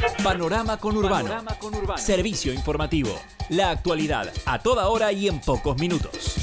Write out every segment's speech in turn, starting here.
Panorama Conurbano. Servicio informativo. La actualidad a toda hora y en pocos minutos.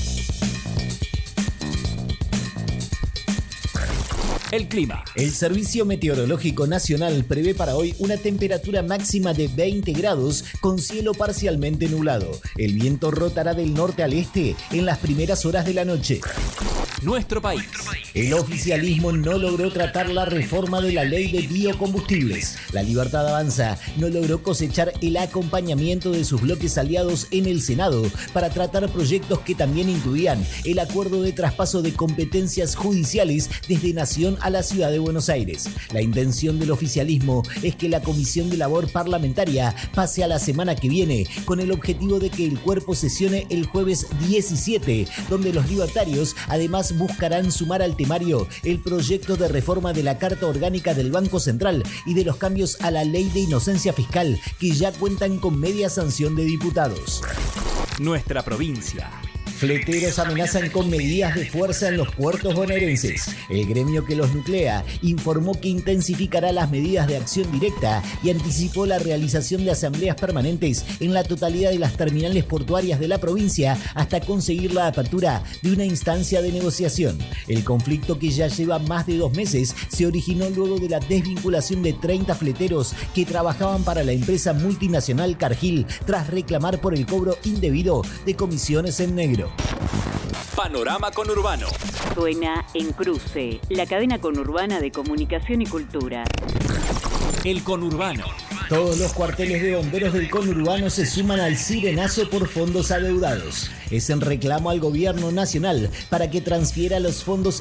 El clima. El Servicio Meteorológico Nacional prevé para hoy una temperatura máxima de 20 grados con cielo parcialmente nublado. El viento rotará del norte al este en las primeras horas de la noche. Nuestro país. El oficialismo no logró tratar la reforma de la ley de biocombustibles. La Libertad Avanza no logró cosechar el acompañamiento de sus bloques aliados en el Senado para tratar proyectos que también incluían el acuerdo de traspaso de competencias judiciales desde Nación a la Ciudad de Buenos Aires. La intención del oficialismo es que la Comisión de Labor Parlamentaria pase a la semana que viene con el objetivo de que el cuerpo sesione el jueves 17, donde los libertarios además buscarán sumar al temario el proyecto de reforma de la Carta Orgánica del Banco Central y de los cambios a la Ley de Inocencia Fiscal, que ya cuentan con media sanción de diputados. Nuestra provincia. Fleteros amenazan con medidas de fuerza en los puertos bonaerenses. El gremio que los nuclea informó que intensificará las medidas de acción directa y anticipó la realización de asambleas permanentes en la totalidad de las terminales portuarias de la provincia hasta conseguir la apertura de una instancia de negociación. El conflicto, que ya lleva más de 2 meses, se originó luego de la desvinculación de 30 fleteros que trabajaban para la empresa multinacional Cargill tras reclamar por el cobro indebido de comisiones en negro. Panorama Conurbano. Suena en Cruce, la cadena conurbana de comunicación y cultura. El Conurbano. Todos los cuarteles de bomberos del conurbano se suman al sirenazo por fondos adeudados. Es en reclamo al gobierno nacional para que transfiera los fondos